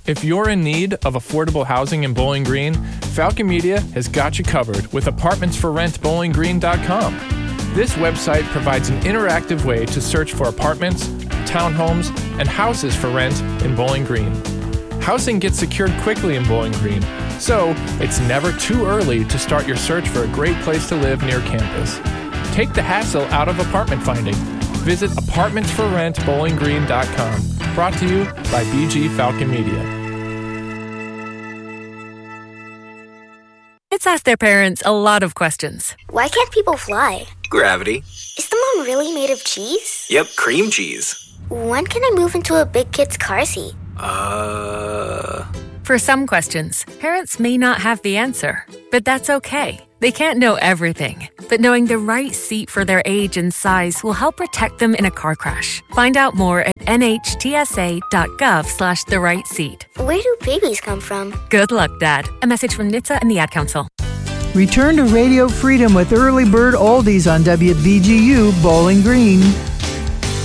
If you're in need of affordable housing in Bowling Green, Falcon Media has got you covered with apartmentsforrentbowlinggreen.com. This website provides an interactive way to search for apartments, townhomes, and houses for rent in Bowling Green. Housing gets secured quickly in Bowling Green, so it's never too early to start your search for a great place to live near campus. Take the hassle out of apartment finding. Visit apartmentsforrentbowlinggreen.com. Brought to you by BG Falcon Media. Kids ask their parents a lot of questions. Why can't people fly? Gravity. Is the moon really made of cheese? Yep, cream cheese. When can I move into a big kid's car seat? For some questions, parents may not have the answer, but that's okay. They can't know everything, but knowing the right seat for their age and size will help protect them in a car crash. Find out more at nhtsa.gov/the-right-seat. Where do babies come from? Good luck, Dad. A message from NHTSA and the Ad Council. Return to Radio Freedom with Early Bird Oldies on WVGU Bowling Green.